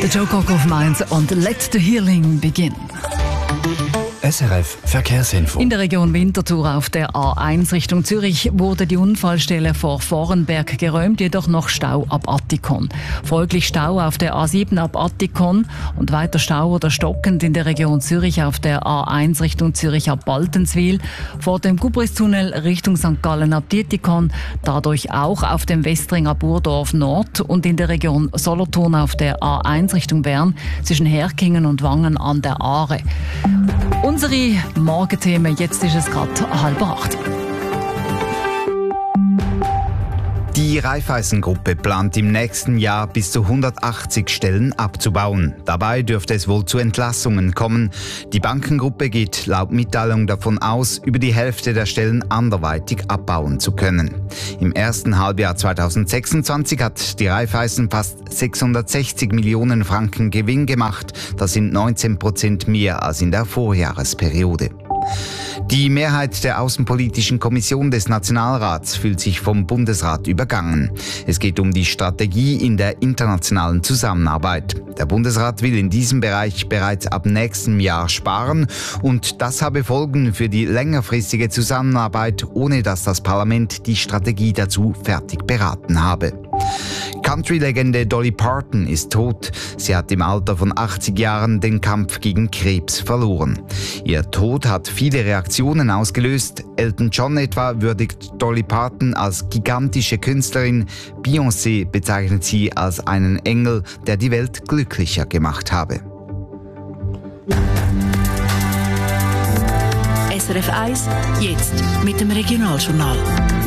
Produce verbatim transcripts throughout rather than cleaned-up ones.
Der Joe Cocker auf Mainz und Let the Healing begin. S R F Verkehrsinfo. In der Region Winterthur auf der A eins Richtung Zürich wurde die Unfallstelle vor Vorenberg geräumt, jedoch noch Stau ab Attikon. Folglich Stau auf der A sieben ab Attikon und weiter Stau oder stockend in der Region Zürich auf der A eins Richtung Zürich ab Baltenswil, vor dem Gubristunnel Richtung Sankt Gallen ab Dietikon, dadurch auch auf dem Westring ab Urdorf Nord und in der Region Solothurn auf der A eins Richtung Bern zwischen Herkingen und Wangen an der Aare. Unsere Morgenthemen, jetzt ist es gerade halb acht. Die Raiffeisen-Gruppe plant im nächsten Jahr bis zu hundertachtzig Stellen abzubauen. Dabei dürfte es wohl zu Entlassungen kommen. Die Bankengruppe geht laut Mitteilung davon aus, über die Hälfte der Stellen anderweitig abbauen zu können. Im ersten Halbjahr zweitausendsechsundzwanzig hat die Raiffeisen fast sechshundertsechzig Millionen Franken Gewinn gemacht. Das sind neunzehn Prozent mehr als in der Vorjahresperiode. Die Mehrheit der Außenpolitischen Kommission des Nationalrats fühlt sich vom Bundesrat übergangen. Es geht um die Strategie in der internationalen Zusammenarbeit. Der Bundesrat will in diesem Bereich bereits ab nächstem Jahr sparen und das habe Folgen für die längerfristige Zusammenarbeit, ohne dass das Parlament die Strategie dazu fertig beraten habe. Country-Legende Dolly Parton ist tot. Sie hat im Alter von achtzig Jahren den Kampf gegen Krebs verloren. Ihr Tod hat viele Reaktionen ausgelöst. Elton John etwa würdigt Dolly Parton als gigantische Künstlerin. Beyoncé bezeichnet sie als einen Engel, der die Welt glücklicher gemacht habe. S R F eins, jetzt mit dem Regionaljournal.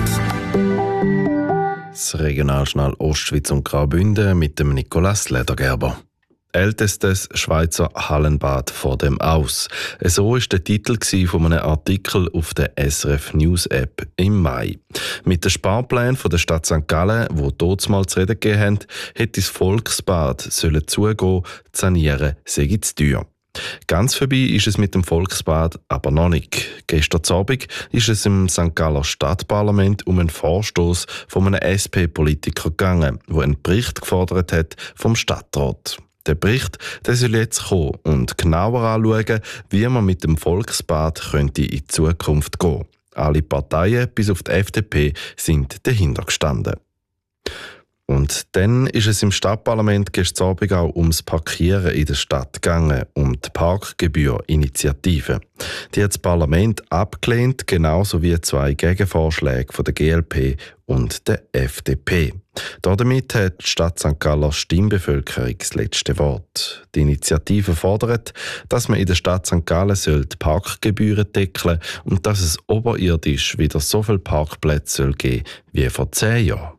Das Regionaljournal Ostschweiz und Graubünden mit dem Nicolas Ledergerber. Ältestes Schweizer Hallenbad vor dem Aus. So war der Titel von einem Artikel auf der S R F News App im Mai. Mit den Sparplänen der Stadt Sankt Gallen, die dort mal zu reden gegeben haben, hätte das Volksbad sollen zugehen, sanieren sei zu teuer. Ganz vorbei ist es mit dem Volksbad aber noch nicht. Gestern Abend ist es im Sankt Galler Stadtparlament um einen Vorstoß von einem S P-Politiker gegangen, der einen Bericht gefordert hat vom Stadtrat. Der Bericht der soll jetzt kommen und genauer anschauen, wie man mit dem Volksbad könnte in Zukunft gehen. Alle Parteien, bis auf die F D P, sind dahinter gestanden. Und dann ist es im Stadtparlament gestern Abend auch ums Parkieren in der Stadt gegangen, um die Parkgebühr-Initiative. Die hat das Parlament abgelehnt, genauso wie zwei Gegenvorschläge von der G L P und der F D P. Damit hat die Stadt Sankt Galler Stimmbevölkerung das letzte Wort. Die Initiative fordert, dass man in der Stadt Sankt Gallen die Parkgebühren deckeln soll und dass es oberirdisch wieder so viele Parkplätze soll geben wie vor zehn Jahren.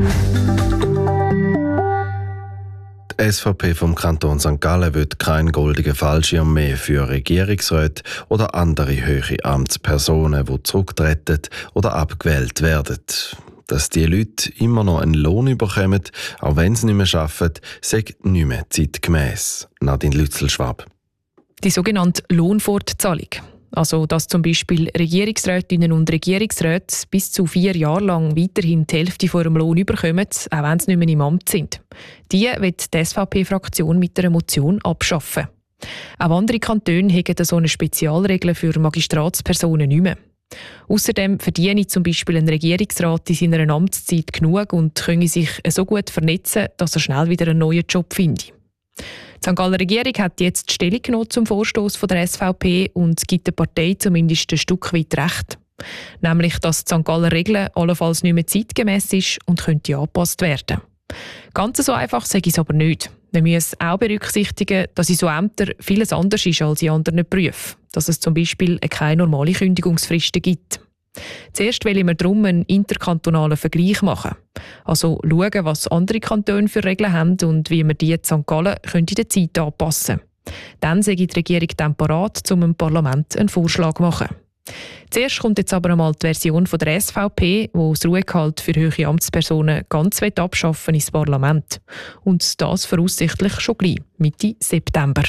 Die S V P vom Kanton Sankt Gallen will keinen goldenen Fallschirm mehr für Regierungsräte oder andere höhere Amtspersonen, die zurücktreten oder abgewählt werden. Dass die Leute immer noch einen Lohn bekommen, auch wenn sie nicht mehr arbeiten, sei nicht mehr zeitgemäss. Nadine Lützel-Schwab. Die sogenannte Lohnfortzahlung. Also, dass zum Beispiel Regierungsrätinnen und Regierungsräte bis zu vier Jahre lang weiterhin die Hälfte von ihrem Lohn bekommen, auch wenn sie nicht mehr im Amt sind. Die wird die S V P-Fraktion mit einer Motion abschaffen. Auch andere Kantone haben so eine Spezialregel für Magistratspersonen nicht mehr. Außerdem verdiene zum Beispiel ein Regierungsrat in seiner Amtszeit genug und könne sich so gut vernetzen, dass er schnell wieder einen neuen Job findet. Die Sankt Galler Regierung hat jetzt die Stellung genommen zum Vorstoß der S V P und gibt der Partei zumindest ein Stück weit recht. Nämlich, dass die Sankt Galler Regel allenfalls nicht mehr zeitgemäss ist und könnte angepasst werden. Ganz so einfach sage ich es aber nicht. Wir müssen auch berücksichtigen, dass in so Ämtern vieles anders ist als in anderen Berufen. Dass es zum Beispiel keine normale Kündigungsfristen gibt. Zuerst wollen wir darum einen interkantonalen Vergleich machen. Also schauen, was andere Kantone für Regeln haben und wie wir die in Sankt Gallen in der Zeit anpassen können. Dann sei die Regierung dann parat, um dem Parlament einen Vorschlag zu machen. Zuerst kommt jetzt aber einmal die Version von der S V P, die das Ruhegehalt für höhere Amtspersonen ganz abschaffen ins Parlament. Und das voraussichtlich schon gleich, Mitte September.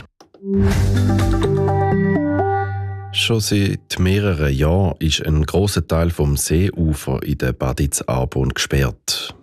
Schon seit mehreren Jahren ist ein grosser Teil vom Seeufer in der Baditz Arbon gesperrt.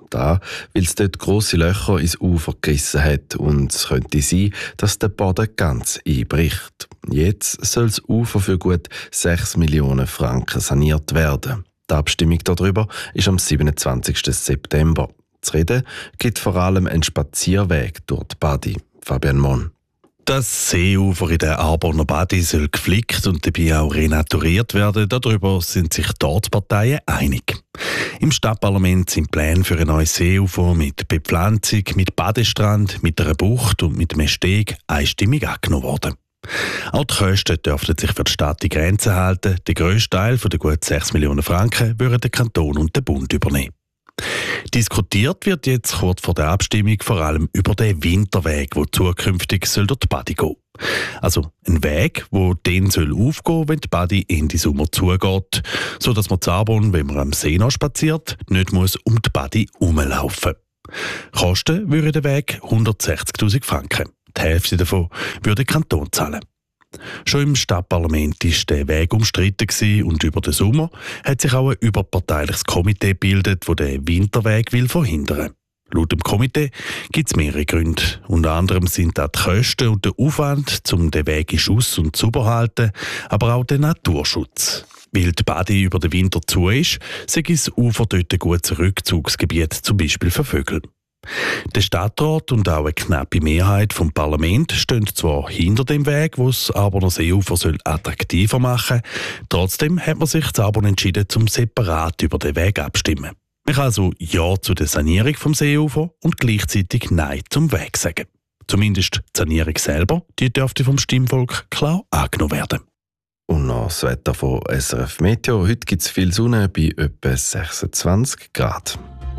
Da, weil es dort grosse Löcher ins Ufer gerissen hat und es könnte sein, dass der Boden ganz einbricht. Jetzt soll das Ufer für gut sechs Millionen Franken saniert werden. Die Abstimmung darüber ist am siebenundzwanzigsten September. Zu reden gibt vor allem ein Spazierweg durch die Badi. Fabian Mon. Das Seeufer in der Arborner Badi soll geflickt und dabei auch renaturiert werden. Darüber sind sich dort die Parteien einig. Im Stadtparlament sind Pläne für ein neues Seeufer mit Bepflanzung, mit Badestrand, mit einer Bucht und mit einem Steg einstimmig angenommen worden. Auch die Kosten dürften sich für die Stadt in Grenzen halten. Der grösste Teil von den gut sechs Millionen Franken würden der Kanton und der Bund übernehmen. Diskutiert wird jetzt kurz vor der Abstimmung vor allem über den Winterweg, der zukünftig soll durch die Badi gehen. Also ein Weg, der dann soll aufgehen, wenn die Badi Ende Sommer zugeht, sodass man zu Arbon, wenn man am See noch spaziert, nicht muss um die Badi herumlaufen. Kosten würde der Weg hundertsechzigtausend Franken. Die Hälfte davon würde der Kanton zahlen. Schon im Stadtparlament war der Weg umstritten und über den Sommer hat sich auch ein überparteiliches Komitee gebildet, das den Winterweg will verhindern will. Laut dem Komitee gibt es mehrere Gründe. Unter anderem sind auch die Kosten und der Aufwand, um den Weg in Schuss und sauber zu halten, aber auch der Naturschutz. Weil die Badi über den Winter zu ist, sei das Ufer dort ein gutes Rückzugsgebiet, zum Beispiel für Vögel. Der Stadtrat und auch eine knappe Mehrheit vom Parlament stehen zwar hinter dem Weg, wo das Arborner Seeufer soll attraktiver machen soll. Trotzdem hat man sich zu Arbon entschieden, zum separat über den Weg abstimmen. Man kann also Ja zu der Sanierung vom Seeufer und gleichzeitig Nein zum Weg sagen. Zumindest die Sanierung selber, die dürfte vom Stimmvolk klar angenommen werden. Und noch das Wetter von S R F Meteo. Heute gibt es viel Sonne bei etwa sechsundzwanzig Grad.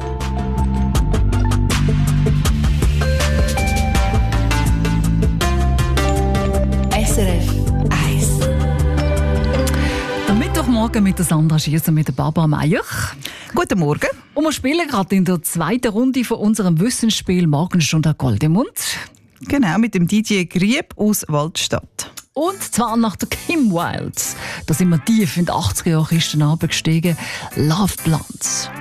S R F eins. Am Mittwochmorgen mit der Sandra Schiess und mit der Barbara Meier. Guten Morgen. Und wir spielen gerade in der zweiten Runde von unserem Wissensspiel Morgenstunde Goldemund. Genau, mit dem D J Grieb aus Waldstadt. Und zwar nach der Kim Wilde. Da sind wir tief in die achtziger Jahre Kisten runtergestiegen. Love Blondes.